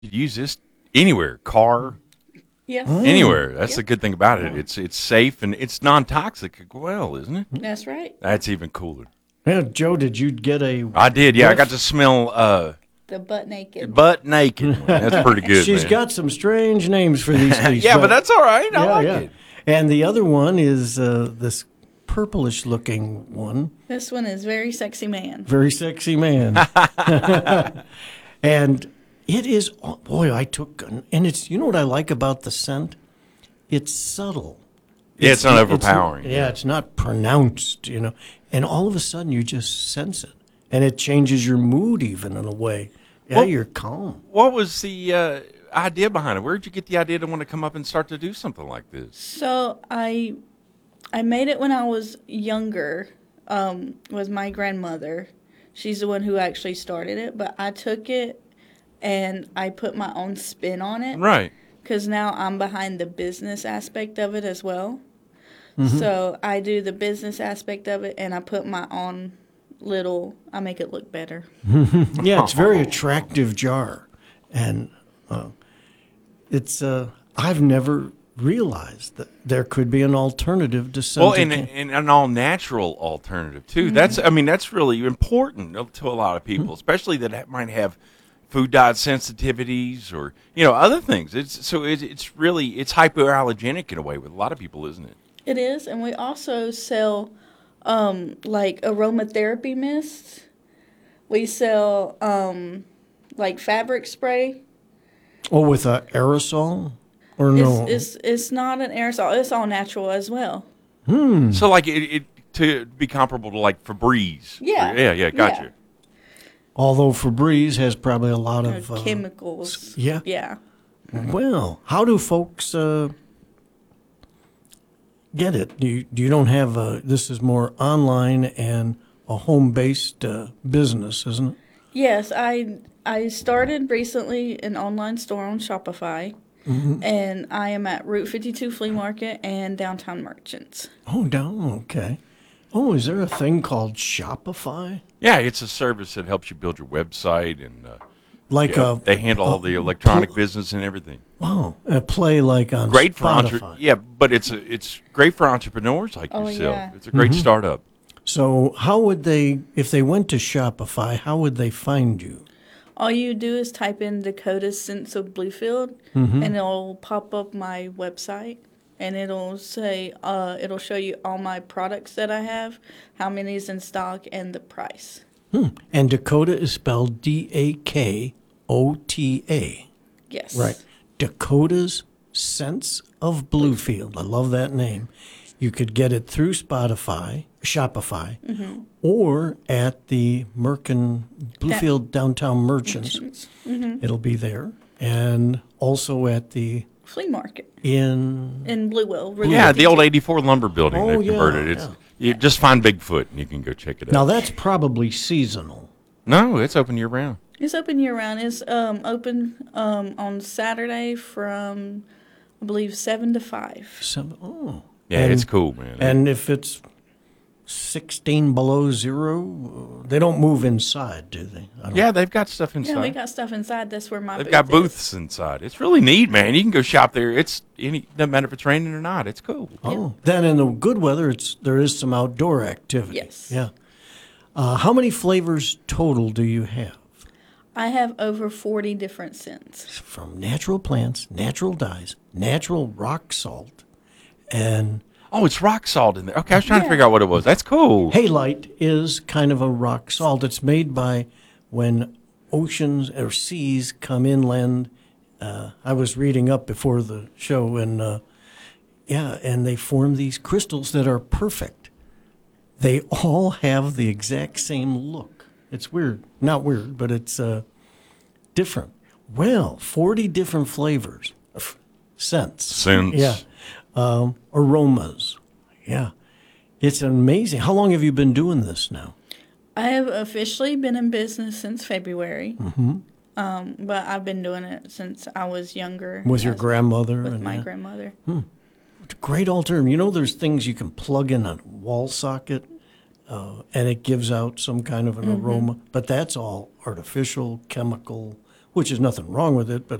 You use this anywhere, car, Yes. anywhere. That's the Yep. good thing about it. It's safe and it's non-toxic as well, isn't it? That's right. That's even cooler. Yeah, Joe, did you get a? I did, yeah. I got whiff? to smell The butt naked. butt naked. That's pretty good. She's man. got some strange names for these things. yeah, but that's all right. I yeah, like yeah. it. And the other one is this purplish-looking one, This one is very sexy man. very sexy man, and it is. Oh, boy, I took and it's. You know what I like about the scent? It's subtle. Yeah, it's not overpowering. Yeah, it's not pronounced, And all of a sudden, you just sense it, and it changes your mood even in a way. Yeah, Well- you're calm. What was the idea behind it? Where did you get the idea to want to come up and start to do something like this? So I made it when I was younger. With my grandmother. She's the one who actually started it, but I took it and I put my own spin on it. Right. Because now I'm behind the business aspect of it as well. Mm-hmm. So I do the business aspect of it, and I put my own I make it look better. Yeah, it's a very attractive jar, and it's. I've never realized that there could be an alternative to Well, something. and an all natural alternative too. That's really important to a lot of people, especially that might have food dye sensitivities or other things. It's hypoallergenic in a way with a lot of people, isn't it? It is, and we also sell like aromatherapy mists. We sell like fabric spray. Oh, with a aerosol, or no? It's not an aerosol. It's all natural as well. So like it to be comparable to like Febreze. Yeah. Yeah. Gotcha. Yeah. Although Febreze has probably a lot of Chemicals. yeah. Yeah. Well, how do folks get it? You don't have this is more online and a home-based business, isn't it? Yes, I started recently an online store on Shopify, and I am at Route 52 Flea Market and Downtown Merchants. Oh, okay. Oh, is there a thing called Shopify? Yeah, it's a service that helps you build your website and Like they handle all the electronic business and everything. wow, a play like on Great for Spotify. but it's great for entrepreneurs like Oh, yourself. yeah. It's a great startup. So how would they, if they went to Shopify, how would they find you? All you do is type in Dakota's Sense of Bluefield, and it'll pop up my website, and it'll say, it'll show you all my products that I have, how many is in stock, and the price. And Dakota is spelled Dakota. Yes. Right. Dakota's Sense of Bluefield. I love that name. You could get it through Shopify, or at the Bluefield Downtown Merchants. It'll be there. And also at the Flea Market in in Bluewell. Route Yeah, the 52. old 84 lumber building Oh, they've yeah, converted. You just find Bigfoot and you can go check it out. now that's probably seasonal. No, it's open year round. It's open year round. It's open on Saturday from, I believe, 7 to 5. Yeah, And- it's cool, man. And if it's 16 below zero, they don't move inside, do they? I don't- yeah, they've got stuff inside. Yeah, we got stuff inside. That's where my They've booth got is. booths inside. It's really neat, man. You can go shop there. Doesn't matter if it's raining or not. It's cool. Oh, then in the good weather, there is some outdoor activity. Yes. Yeah. How many flavors total do you have? I have over 40 different scents. From natural plants, natural dyes, natural rock salt, and Oh, it's rock salt in there. Okay, I was trying to Yeah. figure out what it was. That's cool. halite is kind of a rock salt. It's made by when oceans or seas come inland. I was reading up before the show, and and they form these crystals that are perfect. They all have the exact same look. It's weird. Not weird, but it's different. Well, 40 different flavors, scents. Scents. Yeah. Aromas. Yeah. It's amazing. How long have you been doing this now? I have officially been in business since February. But I've been doing it since I was younger. With your grandmother? With and my yeah. grandmother. It's a great alternative. There's things you can plug in a wall socket and it gives out some kind of an aroma, but that's all artificial, chemical, which is nothing wrong with it, but